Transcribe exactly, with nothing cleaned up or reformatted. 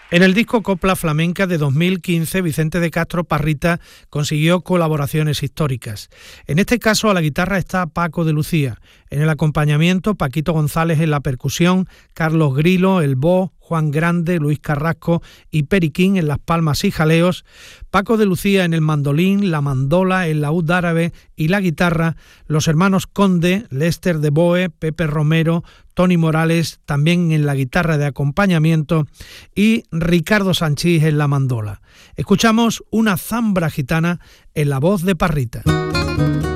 En el disco Copla Flamenca de dos mil quince, Vicente de Castro Parrita consiguió colaboraciones históricas. En este caso, a la guitarra está Paco de Lucía. En el acompañamiento, Paquito González en la percusión, Carlos Grilo, el Bo, Juan Grande, Luis Carrasco y Periquín en las palmas y jaleos, Paco de Lucía en el mandolín, la mandola, el laúd árabe y la guitarra, los hermanos Conde, Lester de Boe, Pepe Romero, Tony Morales también en la guitarra de acompañamiento y Ricardo Sanchís en la mandola. Escuchamos una zambra gitana en la voz de Parrita.